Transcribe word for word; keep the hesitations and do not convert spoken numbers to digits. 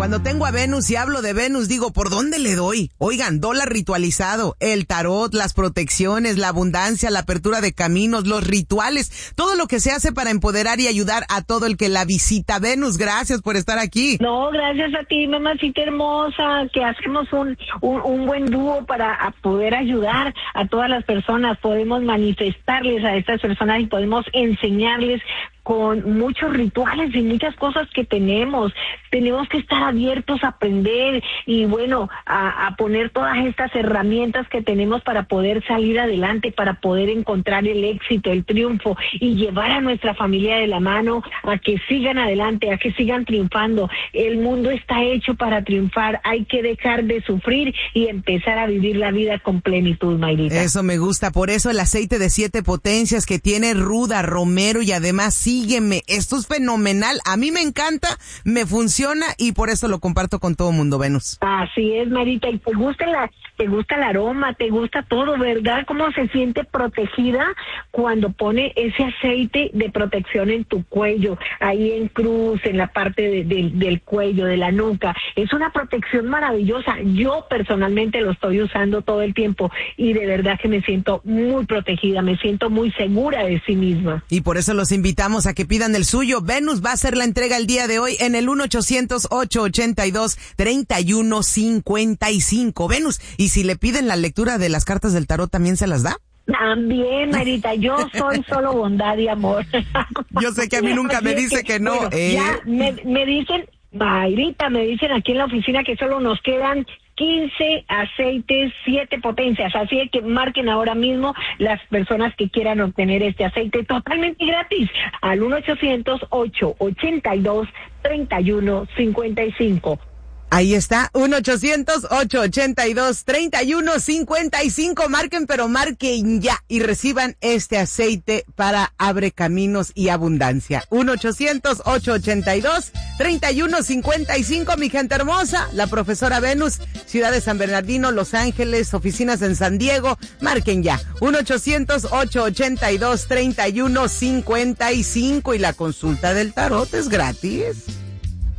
Cuando tengo a Venus y hablo de Venus, digo, ¿por dónde le doy? Oigan, dólar ritualizado, el tarot, las protecciones, la abundancia, la apertura de caminos, los rituales, todo lo que se hace para empoderar y ayudar a todo el que la visita. Venus, gracias por estar aquí. No, gracias a ti, mamacita hermosa, que hacemos un, un, un buen dúo para a poder ayudar a todas las personas. Podemos manifestarles a estas personas y podemos enseñarles con muchos rituales y muchas cosas que tenemos. Tenemos que estar abiertos a aprender y bueno, a, a poner todas estas herramientas que tenemos para poder salir adelante, para poder encontrar el éxito, el triunfo y llevar a nuestra familia de la mano a que sigan adelante, a que sigan triunfando. El mundo está hecho para triunfar, hay que dejar de sufrir y empezar a vivir la vida con plenitud, Mayrita. Eso me gusta, por eso el aceite de siete potencias que tiene ruda, romero y además sígueme, esto es fenomenal, a mí me encanta, me funciona y por eso lo comparto con todo mundo, Venus. Así es, Marita, y te gusta la, te gusta el aroma, te gusta todo, ¿verdad? Cómo se siente protegida cuando pone ese aceite de protección en tu cuello, ahí en cruz, en la parte de, de, del cuello, de la nuca. Es una protección maravillosa. Yo personalmente lo estoy usando todo el tiempo y de verdad que me siento muy protegida, me siento muy segura de sí misma. Y por eso los invitamos a que pidan el suyo. Venus va a hacer la entrega el día de hoy en el uno ochocientos, ocho ochenta y dos, treinta y uno cincuenta y cinco. Venus, y si le piden la lectura de las cartas del tarot, ¿también se las da? También, Marita, yo soy solo bondad y amor. Yo sé que a mí nunca me dice que, que no. Bueno, eh. Ya me, me dicen, Mayrita, me dicen aquí en la oficina que solo nos quedan quince aceites, siete potencias, así que marquen ahora mismo las personas que quieran obtener este aceite totalmente gratis al uno ochocientos, ocho ochenta y dos, treinta y uno cincuenta y cinco. Ahí está, uno ochocientos, ocho ochenta y dos, treinta y uno cincuenta y cinco. Marquen, pero marquen ya y reciban este aceite para abre caminos y abundancia. uno ochocientos, ocho ochenta y dos, treinta y uno cincuenta y cinco. Mi gente hermosa, la profesora Venus, Ciudad de San Bernardino, Los Ángeles, oficinas en San Diego. Marquen ya, uno ochocientos, ocho ochenta y dos, treinta y uno cincuenta y cinco. Y la consulta del tarot es gratis.